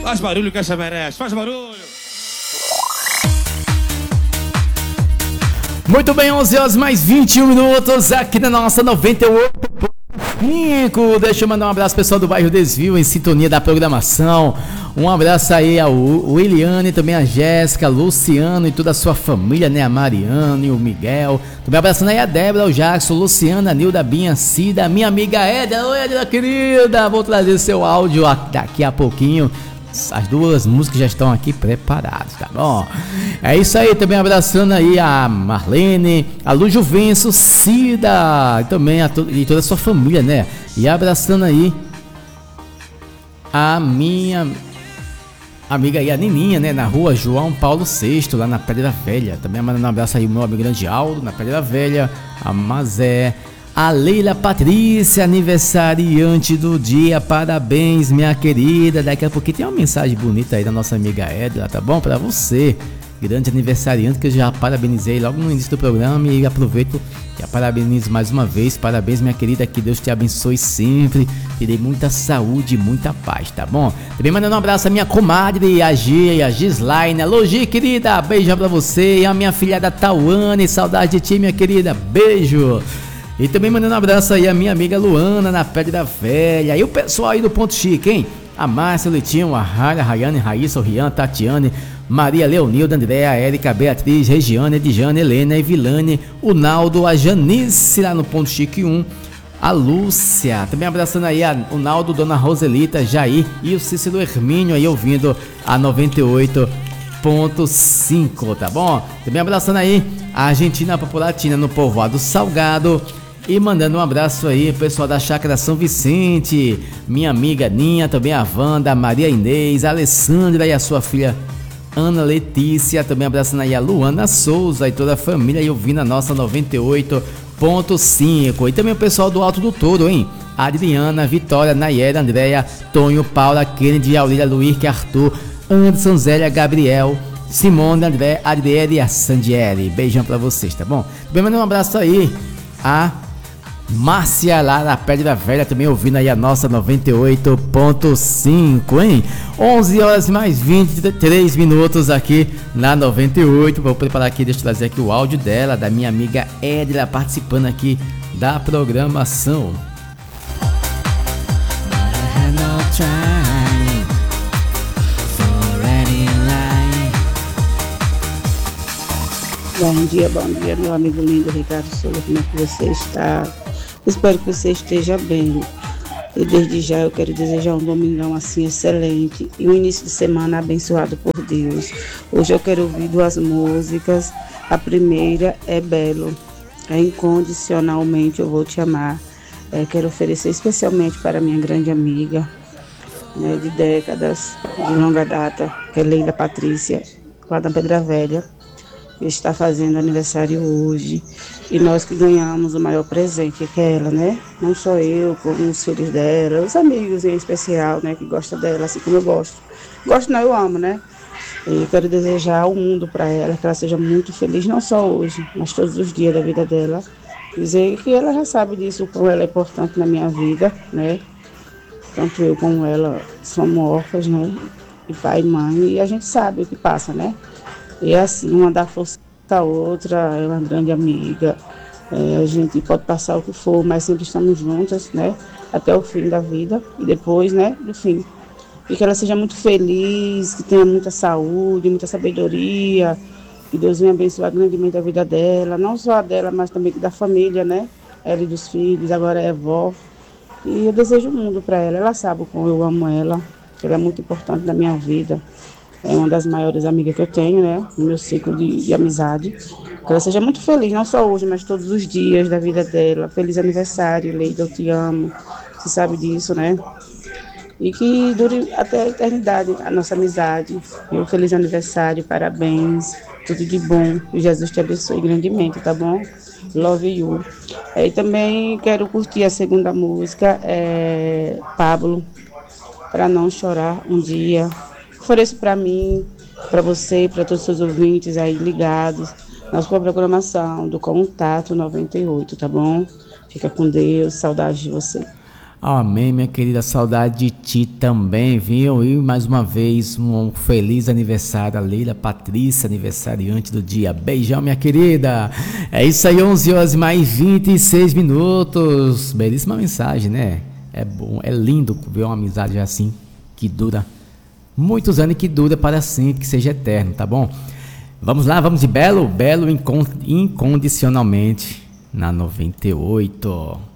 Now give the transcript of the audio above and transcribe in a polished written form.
Faz barulho que essa merece, faz barulho. Muito bem, 11 horas mais 21 minutos aqui na nossa 98.5. Deixa eu mandar um abraço pessoal do bairro Desvio em sintonia da programação. Um abraço aí ao Williane, também a Jéssica, Luciano e toda a sua família, né? A Mariana e o Miguel. Também abraçando aí a Débora, o Jackson, Luciana, a Nilda, a Binha, a Cida, minha amiga Édia. Oi, Édia, querida. Vou trazer seu áudio daqui a pouquinho. As duas músicas já estão aqui preparadas, tá bom? É isso aí, também abraçando aí a Marlene, a Lu Juvencio, Cida, e também e toda a sua família, né? E abraçando aí a minha amiga aí, a Nininha, né? Na rua João Paulo VI, lá na Pedra Velha. Também mandando um abraço aí o meu amigo grande Aldo, na Pedra Velha, a Mazé. A Leila Patrícia, aniversariante do dia, parabéns, minha querida. Daqui a pouquinho tem uma mensagem bonita aí da nossa amiga Edla, tá bom? Pra você, grande aniversariante, que eu já parabenizei logo no início do programa e aproveito e a parabenizo mais uma vez. Parabéns, minha querida, que Deus te abençoe sempre, te dê muita saúde e muita paz, tá bom? Também mandando um abraço à minha comadre, a Gia e a Gislaine. Alô, Gi, querida, beijo pra você. E a minha filhada Tauane, saudade de ti, minha querida, beijo. E também mandando um abraço aí a minha amiga Luana na Pedra Velha. E o pessoal aí do Ponto Chique, hein? A Márcia, o Litinho, a Rara, a Rayane, Raíssa, o Rian, Tatiane, Maria Leonilda, Andréa, a Érica, Beatriz, Regiane, Edjane, Helena, Evilane, o Naldo, a Janice lá no Ponto Chique 1, a Lúcia. Também abraçando aí o Naldo, Dona Roselita, Jair e o Cícero Hermínio aí ouvindo a 98.5, tá bom? Também abraçando aí a Argentina Populatina no Povoado Salgado. E mandando um abraço aí, pessoal da Chácara São Vicente, minha amiga Ninha, também a Wanda, a Maria Inês, a Alessandra e a sua filha Ana Letícia. Também abraçando aí a Luana Souza e toda a família aí ouvindo a nossa 98.5. E também o pessoal do Alto do Touro, hein? Adriana, Vitória, Nayera, Andréia, Tonho, Paula, Kennedy, Aurília, Luíque, Arthur, Anderson, Zélia, Gabriel, Simone, André, Adriele e a Sandieri. Beijão pra vocês, tá bom? Também mandando um abraço aí a Márcia lá na Pedra Velha, também ouvindo aí a nossa 98.5, hein? 11 horas mais 23 minutos aqui na 98. Vou preparar aqui, deixa eu trazer aqui o áudio dela, da minha amiga Edla, participando aqui da programação. Bom dia, meu amigo lindo Ricardo Souza, como é que você está? Espero que você esteja bem. E desde já eu quero desejar um domingão assim excelente e um início de semana abençoado por Deus. Hoje eu quero ouvir duas músicas. A primeira é Belo, é Incondicionalmente Eu Vou Te Amar. Quero oferecer especialmente para minha grande amiga, né, de décadas, de longa data, que é Leila Patrícia, lá da Pedra Velha. Está fazendo aniversário hoje e nós que ganhamos o maior presente que é ela, né? Não só eu, como os filhos dela, os amigos em especial, né? Que gostam dela, assim como eu gosto. Gosto não, eu amo, né? E quero desejar o mundo para ela, que ela seja muito feliz, não só hoje, mas todos os dias da vida dela. Dizer que ela já sabe disso, como ela é importante na minha vida, né? Tanto eu como ela somos órfãos, né? E pai e mãe, e a gente sabe o que passa, né? E é assim, uma dá força à outra, é uma grande amiga. A gente pode passar o que for, mas sempre estamos juntas, né? Até o fim da vida e depois, né? Do fim. E que ela seja muito feliz, que tenha muita saúde, muita sabedoria. Que Deus venha abençoar grandemente a vida dela, não só a dela, mas também da família, né? Ela e dos filhos, agora é vó. E eu desejo o mundo para ela. Ela sabe como eu amo ela, que ela é muito importante na minha vida. É uma das maiores amigas que eu tenho, né? No meu ciclo de amizade. Que ela seja muito feliz, não só hoje, mas todos os dias da vida dela. Feliz aniversário, Leida, eu te amo. Você sabe disso, né? E que dure até a eternidade a nossa amizade. Um feliz aniversário, parabéns, tudo de bom. Que Jesus te abençoe grandemente, tá bom? Love you. E também quero curtir a segunda música, Pablo, Para Não Chorar Um Dia. Ofereço para mim, para você, para todos os seus ouvintes aí ligados na sua programação do Contato 98, tá bom? Fica com Deus, saudade de você. Amém, minha querida, saudade de ti também, viu? E mais uma vez, um feliz aniversário a Leila Patrícia, aniversariante do dia. Beijão, minha querida. É isso aí, 11 horas mais 26 minutos. Belíssima mensagem, né? É bom, é lindo ver uma amizade assim, que dura muitos anos e que dura para sempre, que seja eterno, tá bom? Vamos lá, vamos de Belo incondicionalmente na 98.